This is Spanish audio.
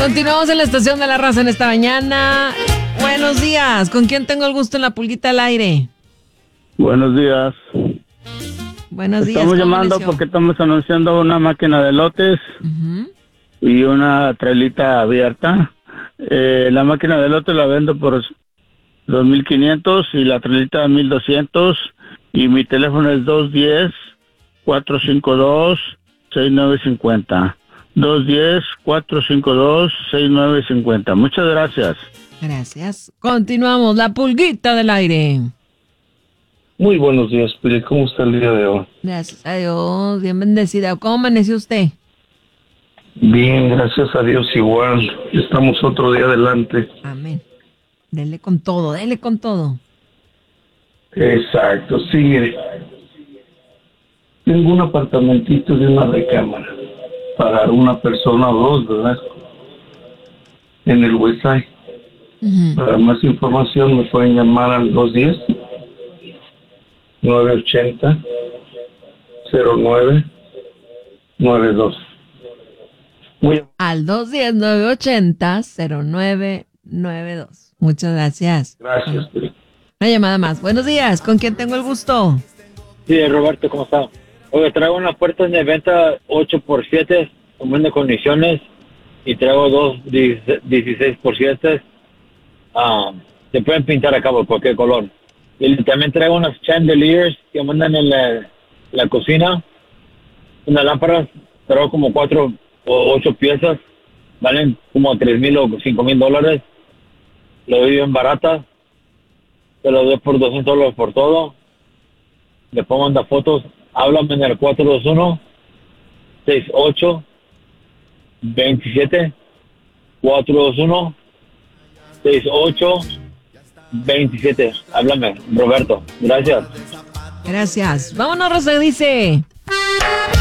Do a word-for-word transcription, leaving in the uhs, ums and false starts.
Continuamos en la estación de la raza en esta mañana. Buenos días. ¿Con quién tengo el gusto en la pulguita al aire? Buenos días. Buenos días. Estamos llamando amaneció? Porque estamos anunciando una máquina de lotes uh-huh. y una trailita abierta. Eh, la máquina de lotes la vendo por dos mil quinientos y la trailita mil doscientos. Y mi teléfono es dos uno cero, cuatro cinco dos, seis nueve cinco cero. dos uno cero, cuatro cinco dos, seis nueve cinco cero. Muchas gracias. Gracias. Continuamos. La pulguita del aire. Muy buenos días, Pili. ¿Cómo está el día de hoy? Gracias a Dios. Bien bendecida. ¿Cómo amaneció usted? Bien, gracias a Dios igual. Estamos otro día adelante. Amén. Dele con todo, dele con todo. Exacto, sí, mire. Tengo un apartamentito de una recámara para una persona o dos, ¿verdad? En el Westside. Uh-huh. Para más información me pueden llamar al dos uno cero, nueve ocho cero, cero nueve nueve dos. Muy... Al dos uno cero, nueve ocho cero, cero nueve nueve dos. Muchas gracias. Gracias. Bueno, una llamada más. Buenos días. ¿Con quién tengo el gusto? Sí, Roberto, ¿cómo está? Oye, traigo una puerta de venta ocho por siete con buenas condiciones y traigo dos dieciséis por siete. Um, se pueden pintar a cabo cualquier color. Y también traigo unas chandeliers que mandan en la, la cocina. Unas lámparas, traigo como cuatro o ocho piezas. Valen como tres mil o cinco mil dólares. Lo doy bien barata. Te lo doy por doscientos dólares por todo. Le puedo mandar fotos. Háblame en el cuatro dos uno, seis ocho, dos siete. cuatro dos uno, seis ocho, dos siete. Háblame, Roberto. Gracias. Gracias. Vámonos, Rosa, dice...